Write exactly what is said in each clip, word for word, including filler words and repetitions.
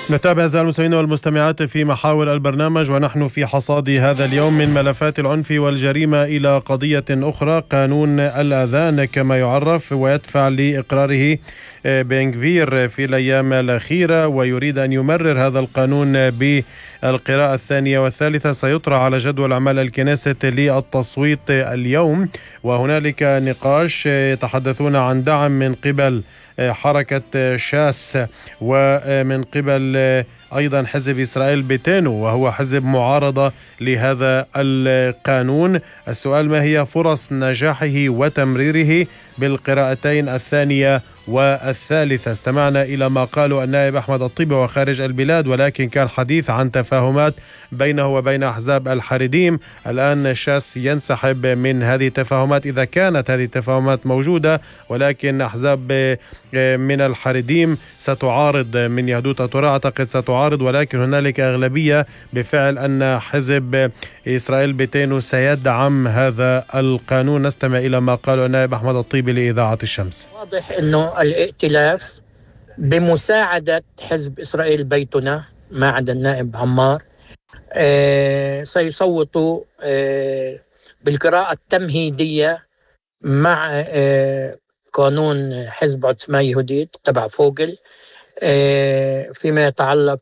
نتابع أعزائي المستمعين والمستمعات في محاور البرنامج، ونحن في حصاد هذا اليوم من ملفات العنف والجريمة إلى قضية أخرى. قانون الأذان كما يعرف ويدفع لإقراره بن غفير في الأيام الأخيرة، ويريد أن يمرر هذا القانون بالقراءة الثانية والثالثة. سيطرح على جدول أعمال الكنيست للتصويت اليوم، وهنالك نقاش يتحدثون عن دعم من قبل حركة شاس ومن قبل أيضا حزب إسرائيل بيتينو، وهو حزب معارضة لهذا القانون. السؤال: ما هي فرص نجاحه وتمريره بالقراءتين الثانية والثالثة؟ استمعنا إلى ما قاله النائب أحمد الطيبي وخارج البلاد، ولكن كان حديث عن تفاهمات بينه وبين أحزاب الحريديم. الآن شاس ينسحب من هذه التفاهمات إذا كانت هذه التفاهمات موجودة، ولكن أحزاب من الحريديم ستعارض، من يهدوت أتورا أعتقد ستعارض، ولكن هنالك أغلبية بفعل أن حزب إسرائيل بيتينو سيدعم هذا القانون. نستمع إلى ما قاله النائب أحمد الطيبي لإذاعة الشمس. واضح أنه الائتلاف بمساعدة حزب إسرائيل بيتنا ما عدا النائب عمار آه سيصوتوا آه بالقراءة التمهيدية مع آه قانون حزب عتمة يهوديت تبع فوغل آه فيما يتعلق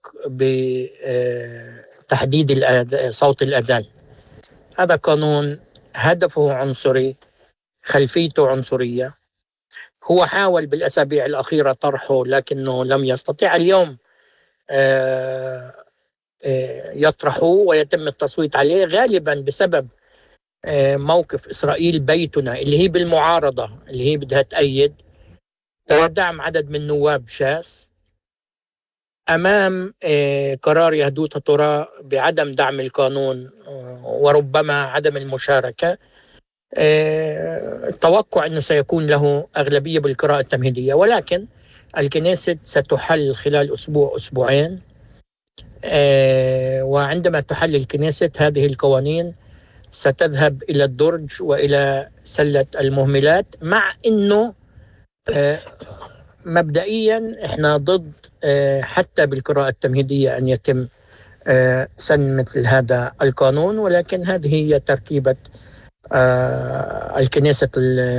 بتحديد صوت الأذان. هذا قانون هدفه عنصري، خلفيته عنصرية. هو حاول بالأسابيع الأخيرة طرحه لكنه لم يستطيع. اليوم آه آه يطرحه ويتم التصويت عليه غالبا بسبب آه موقف إسرائيل بيتنا اللي هي بالمعارضة، اللي هي بدها تأيد دعم عدد من نواب شاس أمام آه قرار يهدوت أتورا بعدم دعم القانون آه وربما عدم المشاركة. التوقع أنه سيكون له أغلبية بالقراءة التمهيدية، ولكن الكنيست ستحل خلال أسبوع أسبوعين، وعندما تحل الكنيست هذه القوانين ستذهب إلى الدرج وإلى سلة المهملات، مع أنه مبدئيا إحنا ضد حتى بالقراءة التمهيدية أن يتم سن مثل هذا القانون، ولكن هذه هي تركيبة آه الكنيسة